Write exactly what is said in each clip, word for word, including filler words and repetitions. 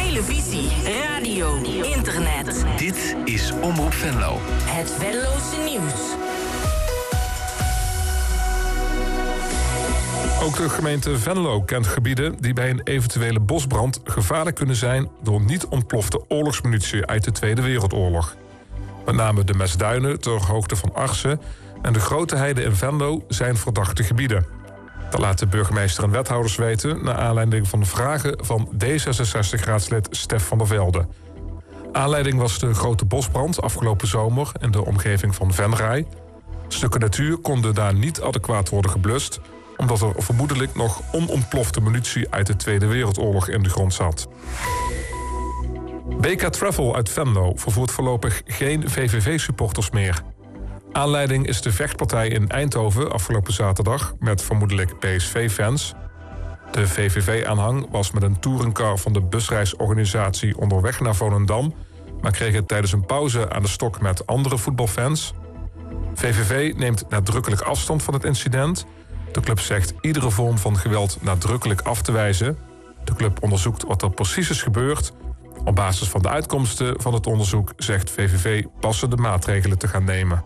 televisie, radio, internet. Dit is Omroep Venlo. Het Venlose nieuws. Ook de gemeente Venlo kent gebieden die bij een eventuele bosbrand gevaarlijk kunnen zijn door niet ontplofte oorlogsmunitie uit de Tweede Wereldoorlog. Met name de Mesduinen ter hoogte van Arsen en de Grote Heide in Venlo zijn verdachte gebieden. Dat laat de burgemeester en wethouders weten naar aanleiding van vragen van D zesenzestig-raadslid Stef van der Velde. Aanleiding was de grote bosbrand afgelopen zomer in de omgeving van Venray. Stukken natuur konden daar niet adequaat worden geblust, omdat er vermoedelijk nog onontplofte munitie uit de Tweede Wereldoorlog in de grond zat. B K Travel uit Venlo vervoert voorlopig geen V V V-supporters meer. Aanleiding is de vechtpartij in Eindhoven afgelopen zaterdag met vermoedelijk P S V-fans. De V V V-aanhang was met een touringcar van de busreisorganisatie onderweg naar Volendam, maar kreeg het tijdens een pauze aan de stok met andere voetbalfans. V V V neemt nadrukkelijk afstand van het incident. De club zegt iedere vorm van geweld nadrukkelijk af te wijzen. De club onderzoekt wat er precies is gebeurd. Op basis van de uitkomsten van het onderzoek zegt V V V passende maatregelen te gaan nemen.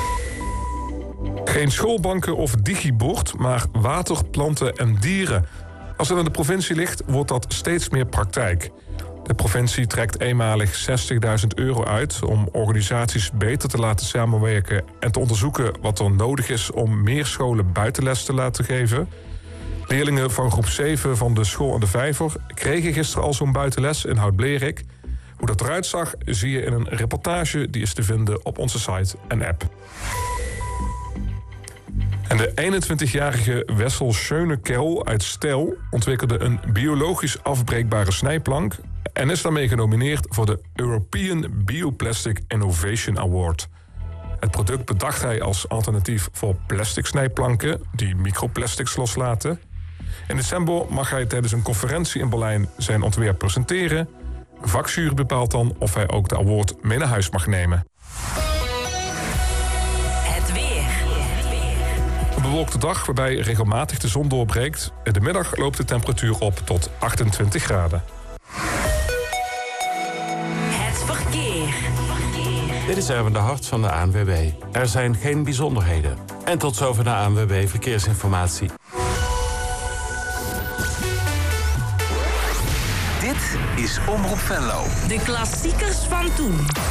Geen schoolbanken of digibord, maar water, planten en dieren. Als het aan de provincie ligt, wordt dat steeds meer praktijk. De provincie trekt eenmalig zestigduizend euro uit om organisaties beter te laten samenwerken en te onderzoeken wat er nodig is om meer scholen buitenles te laten geven. Leerlingen van groep zeven van de school aan de Vijver kregen gisteren al zo'n buitenles in Hout-Blerik. Hoe dat eruit zag, zie je in een reportage die is te vinden op onze site en app. En de eenentwintigjarige Wessel Schönekerl uit Stel ontwikkelde een biologisch afbreekbare snijplank en is daarmee genomineerd voor de European Bioplastic Innovation Award. Het product bedacht hij als alternatief voor plastic snijplanken die microplastics loslaten. In december mag hij tijdens een conferentie in Berlijn zijn ontwerp presenteren. Een vakjury bepaalt dan of hij ook de award mee naar huis mag nemen. Het weer. Een bewolkte dag waarbij regelmatig de zon doorbreekt. In de middag loopt de temperatuur op tot achtentwintig graden. Het verkeer. Dit is Erwin de Hart van de A N W B. Er zijn geen bijzonderheden. En tot zover de A N W B Verkeersinformatie. Dit is Omroep Venlo. De klassiekers van toen.